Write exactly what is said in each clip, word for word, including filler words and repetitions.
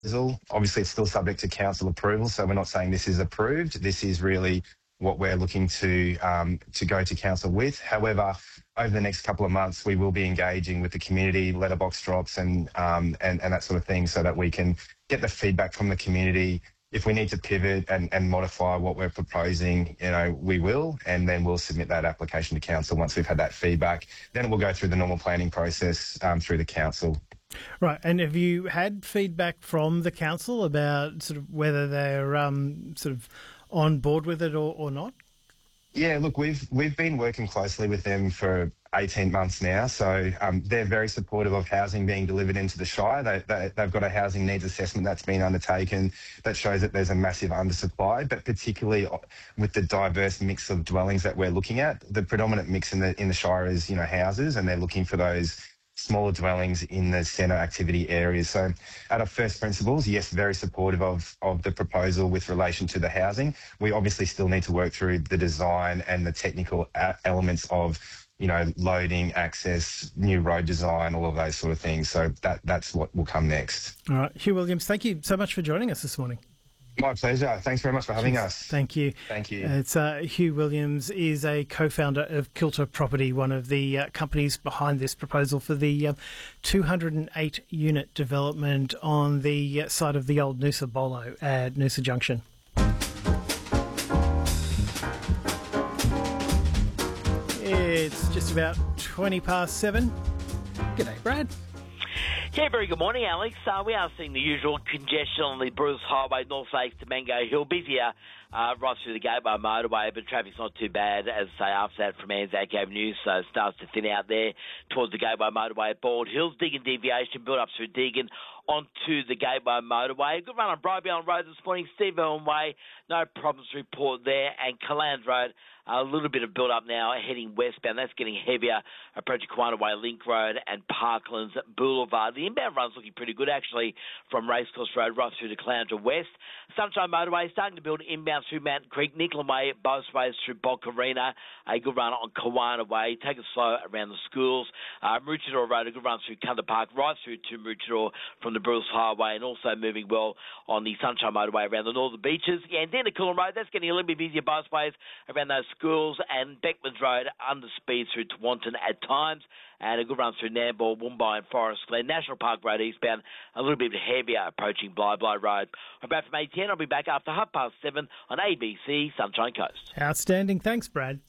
Obviously, it's still subject to council approval, so we're not saying this is approved. This is really what we're looking to um, to go to council with. However, over the next couple of months, we will be engaging with the community, letterbox drops, and um, and and that sort of thing, so that we can get the feedback from the community. If we need to pivot and, and modify what we're proposing, you know, we will, and then we'll submit that application to council once we've had that feedback. Then we'll go through the normal planning process um, through the council. Right, and have you had feedback from the council about sort of whether they're um, sort of on board with it or, or not? Yeah, look, we've we've been working closely with them for eighteen months now, so um, they're very supportive of housing being delivered into the Shire. They, they, they've got a housing needs assessment that's been undertaken that shows that there's a massive undersupply, but particularly with the diverse mix of dwellings that we're looking at, the predominant mix in the in the Shire is, you know, houses, and they're looking for those smaller dwellings in the centre activity areas. So at our first principles, yes, very supportive of, of the proposal with relation to the housing. We obviously still need to work through the design and the technical elements of, you know, loading, access, new road design, all of those sort of things. So that that's what will come next. All right. Hugh Williams, thank you so much for joining us this morning. My pleasure. Thanks very much for having us. Thank you. Thank you. Uh, it's uh, Hugh Williams is a co-founder of Kilter Property, one of the uh, companies behind this proposal for the uh, two hundred eight unit development on the uh, site of the old Noosa Bolo at Noosa Junction. It's just about twenty past seven. G'day, Brad. Yeah, very good morning, Alex. Uh, we are seeing the usual congestion on the Bruce Highway, North Lakes to Mango Hill. Busier uh, right through the Gateway Motorway, but traffic's not too bad, as I say, after that from Anzac Avenue, so it starts to thin out there towards the Gateway Motorway at Bald Hills. Deagon deviation built up through Deagon onto the Gateway Motorway. Good run on Brobyan Road this morning, Steve Irwin Way, no problems to report there, and Caland Road, a little bit of build-up now heading westbound. That's getting heavier, approaching Kiwana Way Link Road and Parklands Boulevard. The inbound run's looking pretty good, actually, from Racecourse Road right through to Caloundra West. Sunshine Motorway starting to build inbound through Mountain Creek, Nicolan Way, both ways through Bocarina. A good run on Kiwana Way. Take it slow around the schools. Uh, Maroochydore Road, a good run through Cunda Park, right through to Maroochydore from the Bruce Highway, and also moving well on the Sunshine Motorway around the northern beaches. Yeah, and then the Coolum Road, that's getting a little bit busier both ways around those schools, and Beckman's Road under speed through Tewantin at times, and a good run through Nambour, Woombye and Forest Glen. National Park Road eastbound, a little bit heavier approaching Bly Bly Road. I'm back from A ten. I'll be back after half past seven on A B C Sunshine Coast. Outstanding. Thanks, Brad.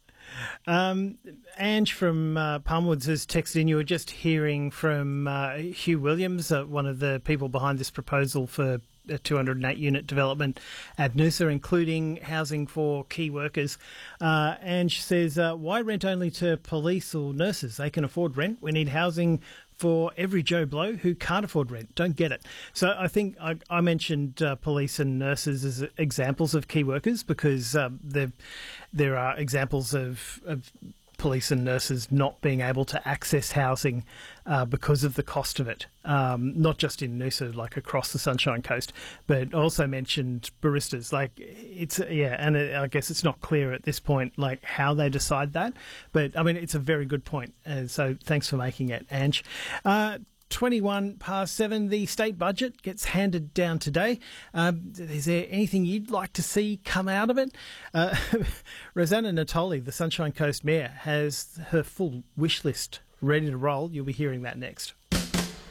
Um, Ange from uh, Palmwoods has texted in. You were just hearing from uh, Hugh Williams, uh, one of the people behind this proposal for a two hundred eight unit development at Noosa, including housing for key workers. Uh, Ange says, uh, why rent only to police or nurses? They can afford rent. We need housing for every Joe Blow who can't afford rent. Don't get it. So I think I, I mentioned uh, police and nurses as examples of key workers because um, there, there are examples of, of police and nurses not being able to access housing uh, because of the cost of it, um, not just in Noosa, like across the Sunshine Coast, but also mentioned baristas. Like it's yeah, and it, I guess it's not clear at this point like how they decide that, but I mean it's a very good point. And so thanks for making it, Ange. Uh, twenty-one past seven, the state budget gets handed down today. Um, is there anything you'd like to see come out of it? Uh, Rosanna Natoli, the Sunshine Coast Mayor, has her full wish list ready to roll. You'll be hearing that next.